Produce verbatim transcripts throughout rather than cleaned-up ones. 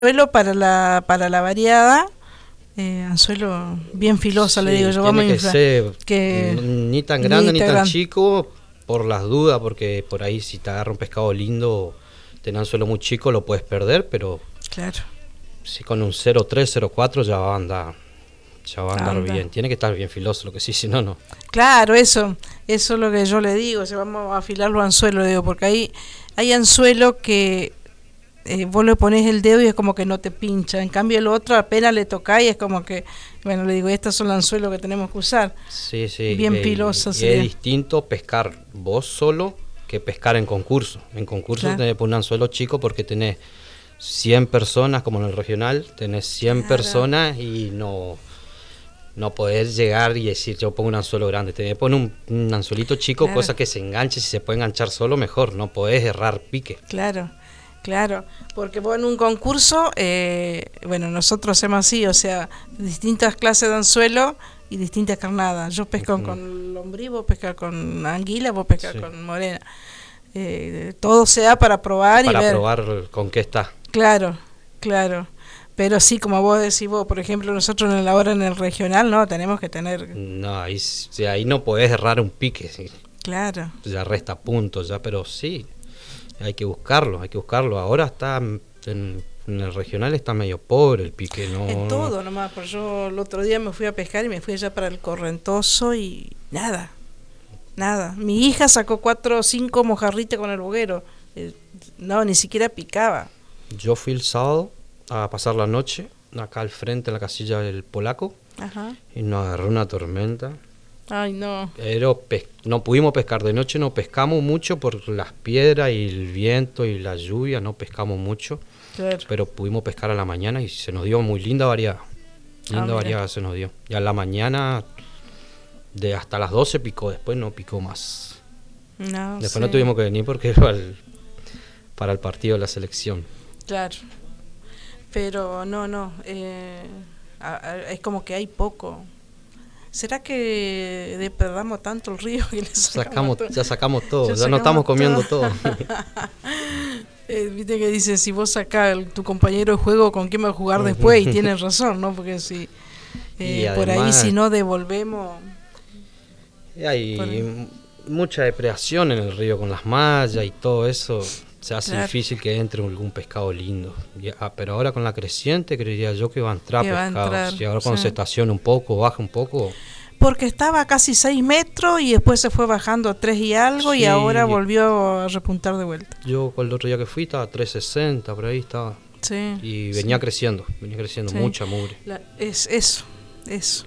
anzuelo para la para la variada, eh, anzuelo bien filoso, Sí, le digo yo, tiene vamos a que inflar, ser que ni tan grande ni ni tan tan grande. chico, por las dudas, porque por ahí si te agarra un pescado lindo, tenés anzuelo muy chico, lo puedes perder, pero Claro, si con un cero tres, cero cuatro ya va a andar, ya va a andar anda. bien. Tiene que estar bien filoso, lo que sí, si no, no. Claro, eso, eso es lo que yo le digo, o sea, vamos a afilar los anzuelos, le digo, porque ahí hay anzuelo que eh, vos le pones el dedo y es como que no te pincha, en cambio el otro apenas le tocás y es como que, bueno, le digo, estos son los anzuelos que tenemos que usar, Sí, sí. bien eh, filosos y es sería. distinto pescar vos solo que pescar en concurso. En concurso Claro. tenés que poner un anzuelo chico porque tenés cien personas, como en el regional, tenés cien Claro. personas y no, no podés llegar y decir yo pongo un anzuelo grande. Tenés que poner un, un anzuelito chico, Claro. cosa que se enganche. Si se puede enganchar solo, mejor. No podés errar pique. Claro, claro, porque vos en un concurso, eh, bueno, nosotros hacemos así, o sea, distintas clases de anzuelo y distintas carnadas. Yo pesco Ujú. con lombriz, vos pescas con anguila, vos pescas Sí. con morena. Eh, todo sea para probar y Para ver. probar con qué está. Claro, claro. Pero sí, como vos decís vos, por ejemplo, nosotros en la hora en el regional, no, tenemos que tener, No, ahí, sí, ahí no podés errar un pique. Sí. claro, Ya resta puntos, ya, pero sí, hay que buscarlo, hay que buscarlo. Ahora está en, en el regional está medio pobre el pique, no. en todo nomás, porque yo el otro día me fui a pescar y me fui allá para el Correntoso y nada, nada. Mi hija sacó cuatro o cinco mojarritas con el boguero, eh, no, ni siquiera picaba. Yo fui el sábado a pasar la noche acá al frente en la casilla del Polaco Ajá. y nos agarró una tormenta. Ay, no. Pero pes- no pudimos pescar de noche, no pescamos mucho por las piedras y el viento y la lluvia, no pescamos mucho, Claro. pero pudimos pescar a la mañana y se nos dio muy linda variedad. Linda mira. variedad se nos dio. Y a la mañana de hasta las doce picó, después no picó más. No, Después sí. no tuvimos que venir porque era el- para el partido de la selección. Claro. Pero no, no. Eh, a- a- es como que hay poco. ¿Será que depredamos tanto el río que le sacamos, Sacamos, todo? ya sacamos todo, Ya ya, no estamos sacamos comiendo todo. todo. Eh, Viste que dice, si vos sacás el- tu compañero de juego, ¿con quién va a jugar después? Y tienes razón, ¿no? Porque si eh, Y por ahí además- si no devolvemos... Y hay Por ahí. m- mucha depredación en el río con las mallas y todo eso. Se hace Claro. difícil que entre algún pescado lindo. Y, ah, pero ahora con la creciente creería yo que va a entrar Que va a pescado. entrar, Si ahora cuando sí. se estaciona un poco, baja un poco. Porque estaba a casi seis metros y después se fue bajando a tres y algo y Sí. ahora volvió a repuntar de vuelta. Yo el otro día que fui estaba a tres sesenta, por ahí estaba. Sí. Y venía sí. creciendo, venía creciendo Sí. mucha mugre. La- es eso, eso.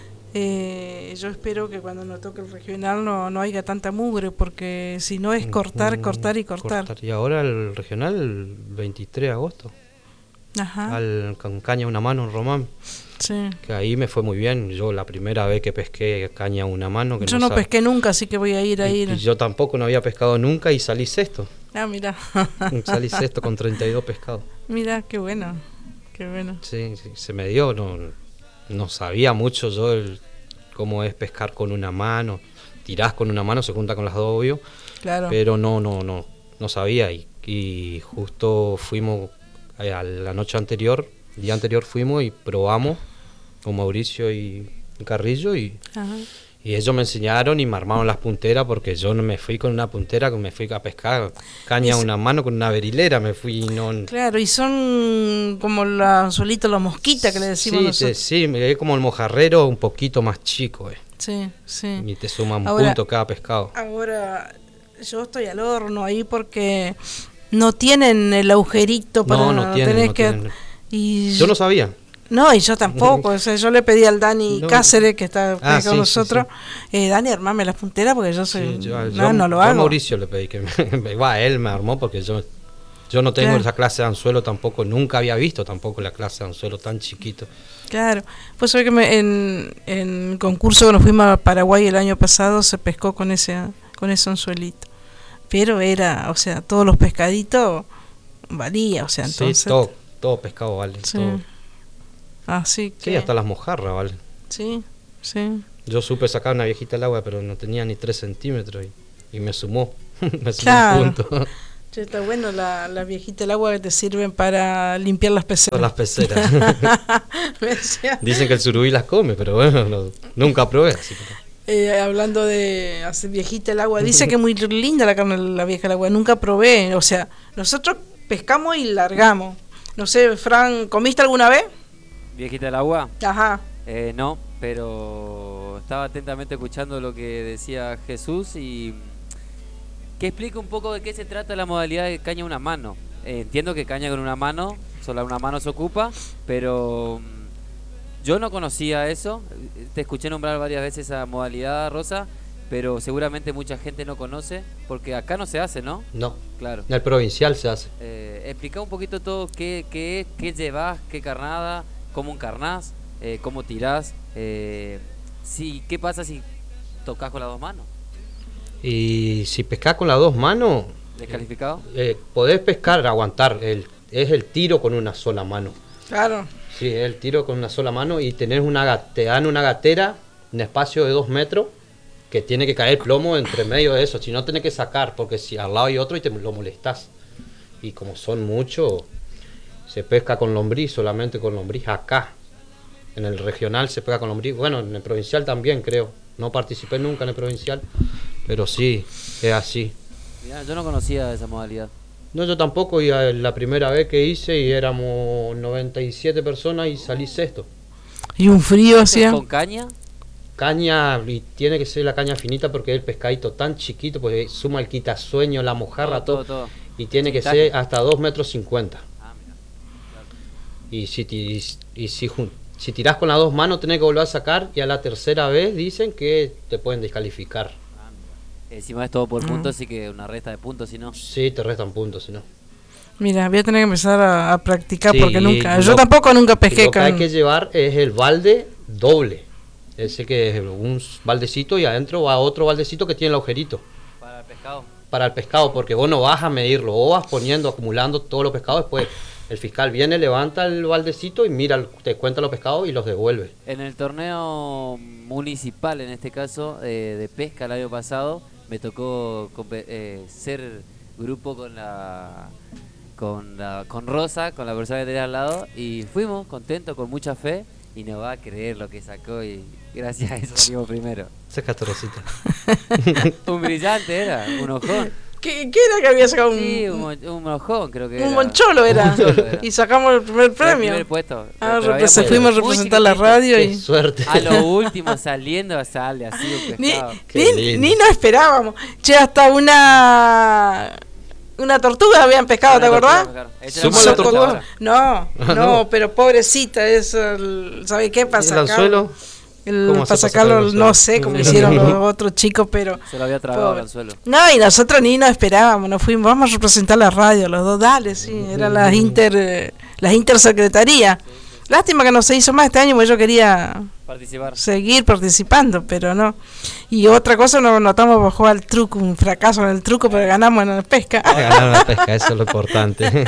Eh, yo espero que cuando nos toque el regional no, no haya tanta mugre, porque si no es cortar, Mm, cortar y cortar. Y ahora el regional, el veintitrés de agosto, Ajá, al, con caña a una mano en Román. sí. Que ahí me fue muy bien. Yo la primera vez que pesqué caña a una mano. Que Yo no sab- pesqué nunca, así que voy a ir a y- ir. y yo tampoco no había pescado nunca y salí sexto. Ah, mira. Salí sexto con treinta y dos pescados. Mira, qué bueno, qué bueno. Sí, sí, se me dio. No, no sabía mucho yo el- cómo es pescar con una mano. Tirás con una mano, se junta con las dos, obvio. Claro. Pero no, no, no, no sabía. Y, y justo fuimos eh, a la noche anterior, el día anterior fuimos y probamos con Mauricio y Carrillo y, Ajá. y ellos me enseñaron y me armaron las punteras porque yo no me fui con una puntera, que me fui a pescar caña a Es- una mano con una berilera, me fui y no... Claro, y son como los anzuelitos, los mosquitas que le decimos sí, nosotros. te- sí, me quedé como el mojarrero un poquito más chico, eh, Sí, sí. y te suma un Ahora- punto cada pescado. Ahora, yo estoy al horno ahí porque no tienen el agujerito para No, no tienen, tenés no que tienen. y Yo no sabía. no, y yo tampoco, o sea, yo le pedí al Dani No. Cáceres que está Ah, acá sí, con sí, nosotros, eh, Dani, armame las punteras porque yo soy Sí, yo, no, yo- no lo yo a hago. Mauricio le pedí que me, va, él me armó porque yo yo no tengo Claro. esa clase de anzuelo tampoco, nunca había visto tampoco la clase de anzuelo tan chiquito. Claro, pues que me, en en el concurso que nos fuimos a Paraguay el año pasado se pescó con ese con ese anzuelito. Pero era, o sea, todos los pescaditos valía, o sea, entonces Sí, todo, todo pescado vale. Sí. Todo. Así que Sí, hasta las mojarras vale. sí, sí. Yo supe sacar una viejita al agua, pero no tenía ni tres centímetros y, y me sumó. me sumó Claro. un punto. Che, está bueno la, la viejita del agua que te sirven para limpiar las peceras. Las peceras. Dicen que el surubí las come, pero bueno, no, nunca probé. Así que... eh, hablando de hacer viejita el agua, dice que es muy linda la carne de la vieja del agua. Nunca probé. O sea, nosotros pescamos y largamos. No sé, Fran, ¿comiste alguna vez? ¿Viejita del agua? Ajá. Eh, no, pero estaba atentamente escuchando lo que decía Jesús y que explique un poco de qué se trata la modalidad de caña a una mano. Eh, entiendo que caña con una mano, solo una mano se ocupa, pero mm, yo no conocía eso. Te escuché nombrar varias veces esa modalidad, Rosa, pero seguramente mucha gente no conoce, porque acá no se hace, ¿no? No, claro. En el provincial se hace. Eh, explica un poquito todo qué, qué, qué llevas, qué carnada, cómo encarnás, eh, cómo tirás, eh, sí, qué pasa si tocas con las dos manos. Y si pescás con las dos manos, ¿Descalificado? eh, podés pescar, aguantar. El, es el tiro con una sola mano. Claro. Sí, es el tiro con una sola mano y tenés una, ga- te dan una gatera, un espacio de dos metros, que tiene que caer plomo entre medio de eso. Si no, tenés que sacar, porque si al lado hay otro y te lo molestás. Y como son muchos, se pesca con lombriz, solamente con lombriz acá. En el regional se pesca con lombriz. Bueno, en el provincial también, creo. No participé nunca en el provincial, pero sí, es así. Mirá, yo no conocía esa modalidad. No, yo tampoco, y a- la primera vez que hice y éramos noventa y siete personas y salí sexto. Y un frío hacía. ¿Con caña? Caña, y tiene que ser la caña finita porque es el pescadito tan chiquito, porque suma el quitasueño, la mojarra, todo, todo, todo. y tiene que Cintaje. ser hasta dos metros cincuenta. Ah, mira. Claro. Y si, ti- y si, jun- si tirás con las dos manos tenés que volver a sacar, y a la tercera vez dicen que te pueden descalificar. Ah, mira. Encima es todo por Mm. puntos, así que una resta de puntos, si no. Sí, te restan puntos, si no. Mira, voy a tener que empezar a, a practicar Sí, porque nunca. y Yo lo- tampoco nunca Y pesqué lo que hay con. que llevar es el balde doble. Ese que es un baldecito y adentro va otro baldecito que tiene el agujerito Para el pescado. para el pescado, porque vos no vas a medirlo, vos vas poniendo, acumulando todos los pescados. Después el fiscal viene, levanta el baldecito y mira, te cuenta los pescados y los devuelve. En el torneo municipal, en este caso, eh, de pesca el año pasado, me tocó compe- eh, ser grupo con la, con la con Rosa, con la persona que tenía al lado, y fuimos contentos, con mucha fe, y no va a creer lo que sacó, y gracias a eso salimos primero. Esa es Castorosita. Un brillante era, un ojón. ¿Qué, qué era que había sacado un, Sí, un, mo- un ojón creo que un era. moncholo era. Un moncholo era. Y sacamos el primer Era el premio. primer puesto. Ah, Pero represe- habíamos- fuimos a muy representar la chiquitito. radio Qué y suerte. A lo último saliendo sale así un ni, pescado. Qué ni, lindo. ni nos esperábamos. Che, hasta una una tortuga habían pescado, ¿te Una acordás? tortuga, claro. Esa ¿Suma era la más tortuga? ahora. No, Ah, no, no. pero pobrecita, es el- ¿sabe qué pasa? ¿El anzuelo? El, ¿Cómo para hace para sacarlo, sacar el no anzuelo? sé cómo hicieron los otros chicos, pero Se lo había tragado Pobre. al anzuelo. no, y nosotros ni nos esperábamos, nos fuimos, vamos a representar la radio, los dos, dale, sí, eran las inter, eh, las intersecretarías. Lástima que no se hizo más este año, porque yo quería Participar. seguir participando, pero no. Y otra cosa, nos notamos bajo al truco, un fracaso en el truco, pero ganamos en la pesca. Ganaron la pesca, eso es lo importante.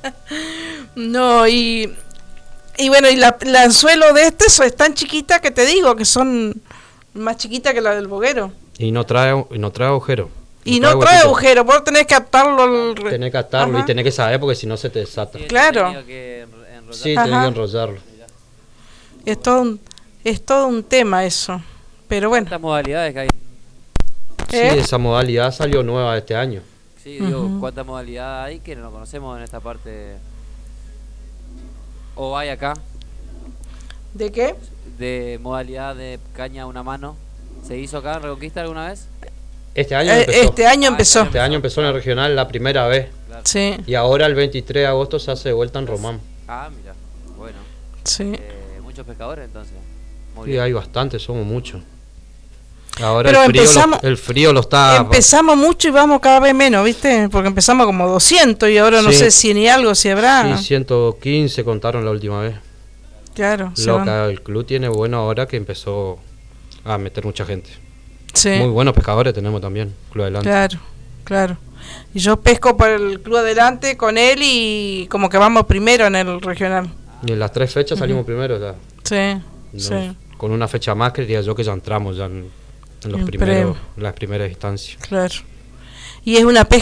No, y, y bueno, y la, la anzuelo de este so- es tan chiquita que te digo que son más chiquitas que la del boguero. Y no trae, y no trae agujero. Y no trae huequito. agujero, vos tenés que atarlo al... re- Tenés que atarlo Ajá. y tenés que saber porque si no se te desata. Sí, Claro. tenía que enro- enrollar. Sí, Ajá. tenés que enrollarlo. Es todo un, es todo un tema eso. Pero bueno, ¿Cuántas modalidades que hay? Sí, ¿eh? esa modalidad salió nueva este año. Sí, digo, Ujú. ¿cuántas modalidades hay que no conocemos en esta parte? ¿O hay acá? ¿De qué? De modalidad de caña a una mano. ¿Se hizo acá en Reconquista alguna vez? Este año Eh, empezó. este año Ah, empezó. Este año empezó en el regional la primera vez. Claro. Sí, Y ahora el veintitrés de agosto se hace de vuelta en Román. Ah, mira. Bueno. sí. Eh, muchos pescadores entonces. Muy Sí, bien. hay bastantes, somos muchos. Ahora Pero el, frío empezamos- lo, el frío lo está... Empezamos mucho y vamos cada vez menos, ¿viste? Porque empezamos como doscientos y ahora no Sí. sé si ni algo, si habrá. Sí, ciento quince contaron la última vez. Claro, se Lo van. que el club tiene bueno ahora que empezó a meter mucha gente. Sí, Muy buenos pescadores tenemos también, Club Adelante. claro, claro. Y yo pesco por el club adelante con él y como que vamos primero en el regional. Y en las tres fechas salimos primero ya. Sí, No, sí, Con una fecha más creía yo que ya entramos ya en, en los En primeros, premio. en las primeras instancias. claro. Y es una pesca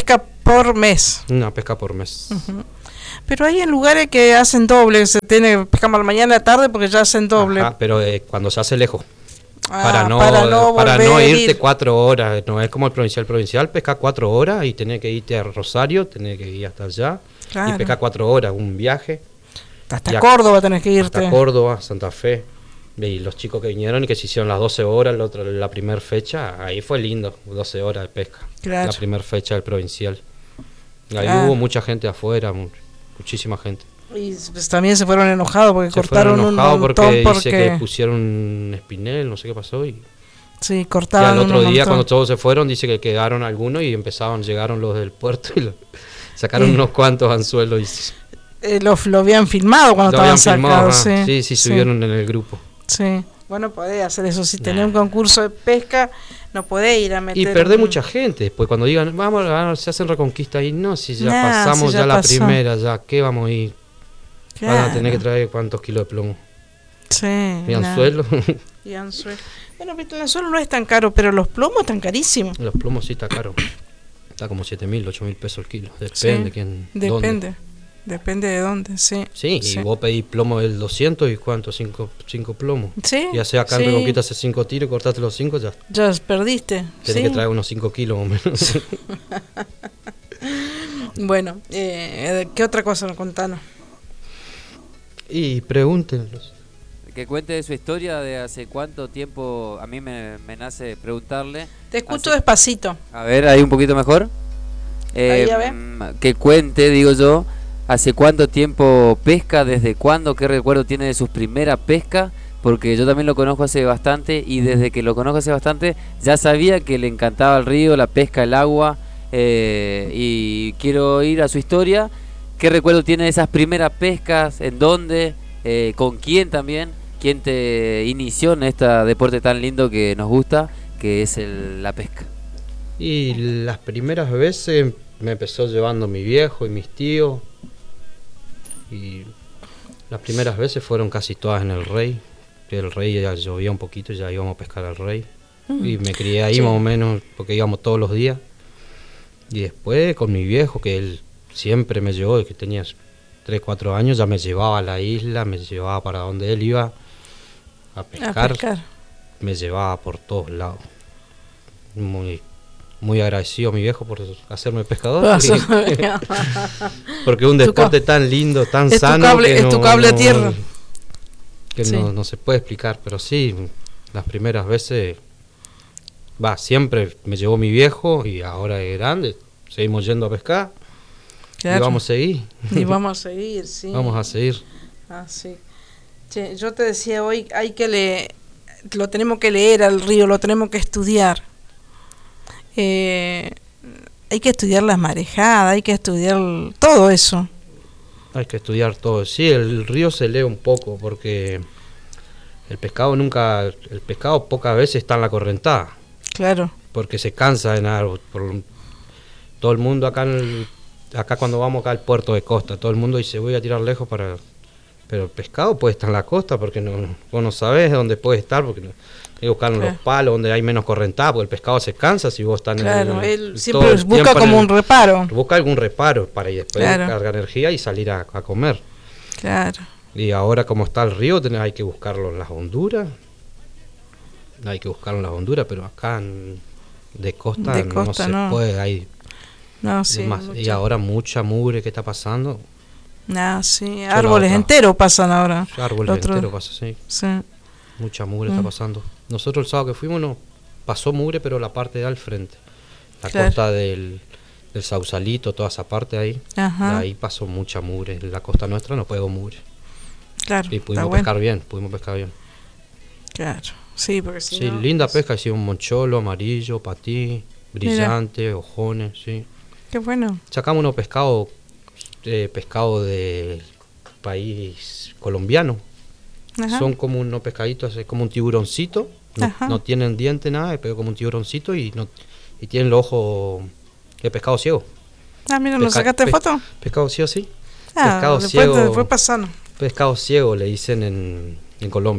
por mes. Una pesca por mes. Ujú. Pero hay en lugares que hacen doble, se tiene pescamos a la mañana y a la tarde porque ya hacen doble. Ajá, pero eh, cuando se hace lejos. Ah, para no, para no, para volver no a irte ir. cuatro horas, no es como el provincial. Provincial pesca cuatro horas y tenés que irte a Rosario, tenés que ir hasta allá. Claro. Y pesca cuatro horas, un viaje. Hasta y a- Córdoba tenés que irte. Hasta Córdoba, Santa Fe. Y los chicos que vinieron y que se hicieron las doce horas la, otra, la primera fecha, ahí fue lindo, doce horas de pesca. Claro. La primera fecha del provincial. Ahí Claro. hubo mucha gente afuera, mu- muchísima gente. Y pues, también se fueron enojados porque Se cortaron fueron un enojados montón porque, porque, dice que pusieron un espinel, no sé qué pasó. Y, sí, y cortaron al otro un día, montón. cuando todos se fueron, dice que quedaron algunos y empezaron, llegaron los del puerto y lo- sacaron Sí. unos cuantos anzuelos. Y, Eh, lo, lo habían filmado cuando lo habían estaban filmado, sacados. ajá. Sí, sí, sí, subieron en el grupo. Sí. Bueno, podés hacer eso. Si tenés Nah. un concurso de pesca, no podés ir a meter. Y perdés un- mucha gente después cuando digan, vamos, ah, se hacen reconquista y no, si ya Nah, pasamos si ya, ya la pasó. primera, ya, ¿qué vamos a ir? Van a Claro. tener que traer cuántos kilos de plomo. Sí. Y nah. anzuelo, Y anzuelo. Bueno, pero el anzuelo no es tan caro, pero los plomos están carísimos. los plomos sí está caro. Está como siete mil, ocho mil pesos el kilo. Depende Sí, quién, Depende. dónde. Depende de dónde, sí. Sí, y vos pedís plomo del doscientos y cuánto, cinco, cinco plomos. Sí. Ya sea acá en sí. Reconquista hace cinco tiros, cortaste los cinco, ya Ya perdiste. tenés sí. que traer unos cinco kilos o menos. Bueno, eh, ¿qué otra cosa nos contanos? Y pregúntenlos. Que cuente de su historia de hace cuánto tiempo. A mí me, me nace preguntarle. Te escucho Hace- despacito. A ver, ahí un poquito mejor. Eh, Ahí, a ver. mm, Que cuente, digo yo, hace cuánto tiempo pesca, desde cuándo, qué recuerdo tiene de sus primeras pescas, porque yo también lo conozco hace bastante y desde que lo conozco hace bastante ya sabía que le encantaba el río, la pesca, el agua, eh, y quiero ir a su historia. ¿Qué recuerdo tiene de esas primeras pescas? ¿En dónde? Eh, ¿Con quién también? ¿Quién te inició en este deporte tan lindo que nos gusta, que es el- la pesca? Y las primeras veces me empezó llevando mi viejo y mis tíos. Y las primeras veces fueron casi todas en el Rey. Que el Rey ya llovía un poquito y ya íbamos a pescar al Rey. Y me crié ahí Sí. más o menos porque íbamos todos los días. Y después con mi viejo, que él siempre me llevó, desde que tenía tres, cuatro años, ya me llevaba a la isla, me llevaba para donde él iba a A pescar. pescar. Me llevaba por todos lados. Muy, muy agradecido a mi viejo por hacerme pescador. porque- Porque es un Tu deporte tan lindo, tan es tu sano. cable- que es tu no- cable a no- tierra. Que Sí. no, no se puede explicar, pero sí, las primeras veces, va, siempre me llevó mi viejo y ahora es grande, seguimos yendo a pescar Claro. y vamos a seguir, Y vamos a seguir, sí. vamos a seguir. Ah, sí. Che, yo te decía hoy, hay que leer, lo tenemos que leer al río, lo tenemos que estudiar. Eh, hay que estudiar las marejadas, hay que estudiar todo eso. Hay que estudiar todo. Sí, el río se lee un poco porque el pescado nunca, el pescado pocas veces está en la correntada. Claro, Porque se cansa de nadar. Por, todo el mundo acá, en el- acá cuando vamos acá al puerto de costa, todo el mundo dice voy a tirar lejos para... Pero el pescado puede estar en la costa porque no, vos no sabés dónde puede estar, porque no, hay que buscar en Claro. los palos donde hay menos correntada, porque el pescado se cansa si vos estás en claro. el... Él todo siempre el busca tiempo en como el- un reparo. Busca algún reparo para y después Claro. cargar energía y salir a, a comer. Claro, Y ahora como está el río, tenés- hay que buscarlo en las honduras. Hay que buscarlo en las honduras, pero acá en- de costa, De no costa se no. puede. Hay no, sí. demás- y mucho. ahora mucha mugre que está pasando. No, sí. la Árboles otra. enteros pasan ahora. Árboles Otro- enteros pasa, sí. Sí. Mucha mugre Mm. está pasando. Nosotros el sábado que fuimos no pasó mugre, pero la parte de al frente. La Claro. costa del, del Sausalito, toda esa parte ahí. Ajá. Ahí pasó mucha mugre. En la costa nuestra no pegó mugre. Claro. Y está pudimos bueno. pescar bien, pudimos pescar bien. Claro. Sí, porque si Sí, no- linda pesca, sí, un moncholo, amarillo, patí, brillante, ojones, sí. Qué bueno. Sacamos unos pescados, eh, pescado del país colombiano. Ajá. Son como unos pescaditos, es como un tiburoncito, no, Ajá. no tienen diente nada, pero como un tiburoncito y no y tienen los ojos de pescado ciego. Ah, mira, ¿nos Pesca- sacaste pe- foto? Pescado ciego, sí. Ah, pescado después, ciego. después pasando. Pescado ciego le dicen en, en Colombia.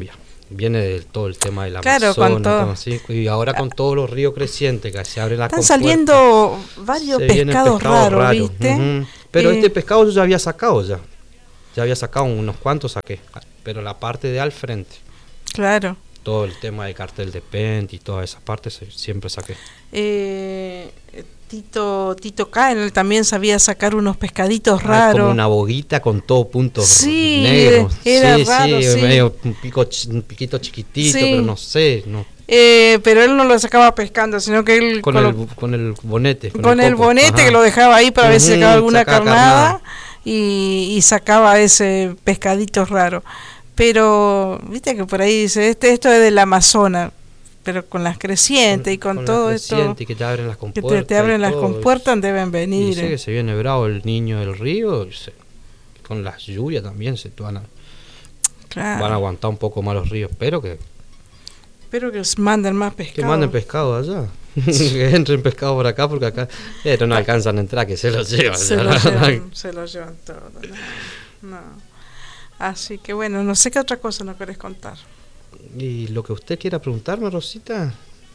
viene de todo el tema de la Claro, con Amazonas, todo. todo así, y ahora con todos los ríos crecientes que se abren las Están compuertas, saliendo varios se vienen pescados, pescados raros, raros, ¿viste? ujú. Pero Eh, este pescado yo ya había sacado ya. Ya había sacado unos cuantos saqué, pero la parte de al frente, Claro. todo el tema del cartel de Pent y todas esas partes se- siempre saqué. Eh, Tito Tito Caen también sabía sacar unos pescaditos Hay raros. como una boguita con todo puntos Sí, negros. era sí, raro, sí, sí. medio un, pico, ch- un piquito chiquitito, Sí. pero no sé, no. Eh, pero él no lo sacaba pescando, sino que él Con, con, el, lo- con el bonete. con el el copo, bonete ajá. que lo dejaba ahí para ver si Ujú, sacaba alguna sacaba carnada, carnada. y, y sacaba ese pescadito raro. Pero, viste que por ahí dice, este esto es del Amazonas, pero con las crecientes y con, la todo esto creciente y que te abren las que compuertas. te, te abren y las todo, compuertas deben Y venir. sé eh. que se viene bravo el niño del río. y se- con las lluvias también se van a, Claro. van a aguantar un poco más los ríos. Espero que, Espero que os manden más que pescado. manden pescado allá. Que entren pescado por acá porque acá eh, no alcanzan a entrar, que se los llevan. Se ya, lo no- llevan, se lo llevan todo. No, no. Así que bueno, no sé qué otra cosa nos querés contar. Y lo que usted quiera preguntarme, Rosita.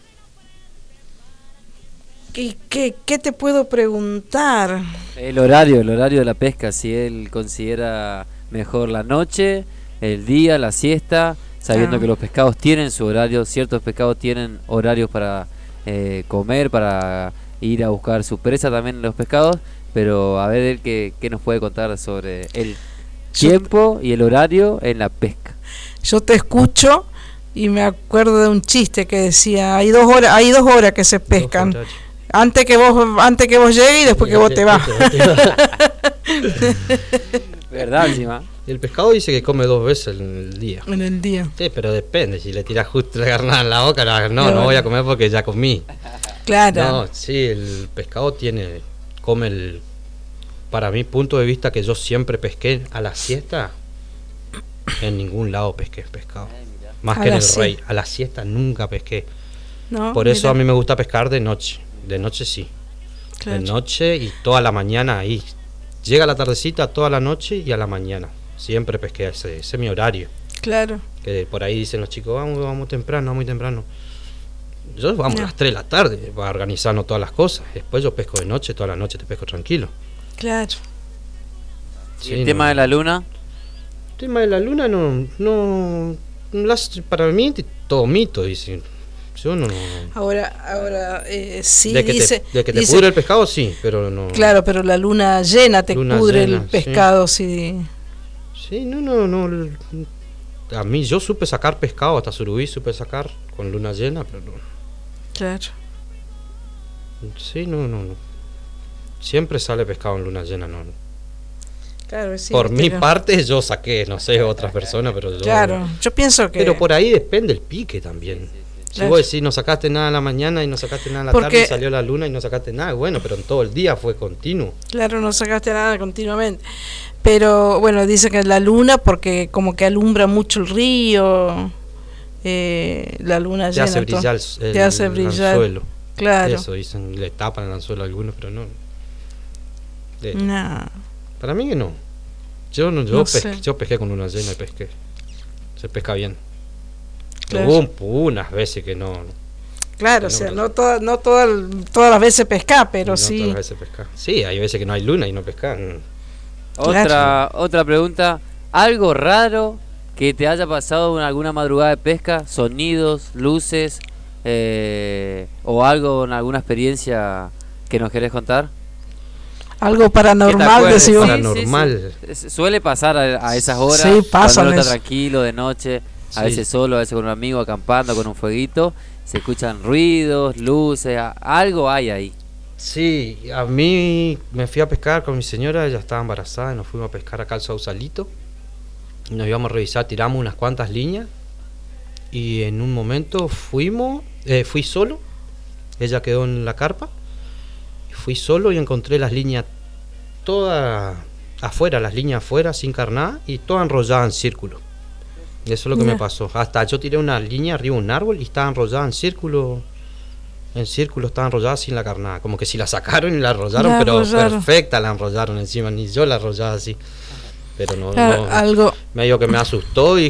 ¿Qué, qué, qué te puedo preguntar? El horario, el horario de la pesca, si él considera mejor la noche, el día, la siesta, sabiendo Ah. que los pescados tienen su horario, ciertos pescados tienen horarios para eh, comer, para ir a buscar su presa también los pescados, pero a ver él qué, qué nos puede contar sobre el Yo- tiempo y el horario en la pesca. Yo te escucho y me acuerdo de un chiste que decía, hay dos horas, hay dos horas que se pescan. Dos muchachos. Antes que vos, antes que vos llegues y después que vos te vas. ¿Verdad, encima? Y el pescado dice que come dos veces en el día. En el día. Sí, pero depende. Si le tiras justo la carnada en la boca, no, no, Claro. no voy a comer porque ya comí. Claro. No, sí, el pescado tiene, come el, para mi punto de vista que yo siempre pesqué a la siesta, en ningún lado pesqué pescado. Más A que en la el sie- Rey, a la siesta nunca pesqué. ¿No? Por eso Mira, a mí me gusta pescar de noche, de noche sí, claro. de noche y toda la mañana ahí. Llega la tardecita, toda la noche y a la mañana. Siempre pesqué, ese, ese es mi horario. Claro. Que por ahí dicen los chicos, vamos, vamos temprano, muy temprano. Yo vamos No. a las tres de la tarde para organizarnos todas las cosas. Después yo pesco de noche, toda la noche te pesco tranquilo. Claro. ¿Y Sí, el tema no. de la luna? El tema de la luna no, no, las- para mí es todo mito, dicen. Yo no, no- Ahora, ahora eh, sí de que dice, te, de que te dice- pudre el pescado, sí, pero no. claro, pero la luna llena te Luna pudre llena, el sí. pescado, sí. Sí, no, no, no. el- A mí yo supe sacar pescado, hasta surubí supe sacar con luna llena, pero no. Claro. Sí, no, no, no. Siempre sale pescado en luna llena, no. no. Claro, sí, por viste mi que- parte yo saqué, no sé, otras personas, pero yo... Claro, yo pienso que Pero por ahí depende el pique también. Si Claro. vos decís no sacaste nada en la mañana y no sacaste nada en la Porque- tarde y salió la luna y no sacaste nada, bueno, pero en todo el día fue continuo. claro, no sacaste nada continuamente. Pero bueno, dice que la luna porque como que alumbra mucho el río, eh, la luna Te llena. hace todo. brillar el, Te hace el brillar. anzuelo. Claro. Eso dicen, le tapan el anzuelo a algunos, pero no. Eh, No. Para mí que no. Yo no, yo, No pesqué, sé. yo pesqué con luna llena y pesqué. Se pesca bien. Claro. Hubo un- hubo unas veces que no. no Claro, o No, sea, pero- no todas no todas todas las veces pesca, pero no sí. todas las veces pesca. Sí, hay veces que no hay luna y no pescan. Otra, otra pregunta, ¿algo raro que te haya pasado en alguna madrugada de pesca? ¿Sonidos, luces eh, o algo en alguna experiencia que nos querés contar? Algo ¿Qué te paranormal, acuerdes? decimos. Sí, Paranormal. sí, sí. Suele pasar a, a esas horas, Sí, pasa cuando uno eso. está tranquilo de noche, a Sí. veces solo, a veces con un amigo acampando con un fueguito, se escuchan ruidos, luces, a- algo hay ahí. Sí, a mí me fui a pescar con mi señora, ella estaba embarazada y nos fuimos a pescar acá al Sausalito. Y nos íbamos a revisar, tiramos unas cuantas líneas y en un momento fuimos, eh, fui solo, ella quedó en la carpa, y fui solo y encontré las líneas todas afuera, las líneas afuera sin carnada y todas enrolladas en círculo. Eso es lo que Ya. me pasó. Hasta yo tiré una línea arriba de un árbol y estaba enrollada en círculo. En círculo estaba enrollada sin la carnada. Como que si la sacaron y la enrollaron, La pero enrollaron. perfecta la enrollaron encima. Ni yo la enrollaba así. Pero no, Claro, no- algo medio que me asustó y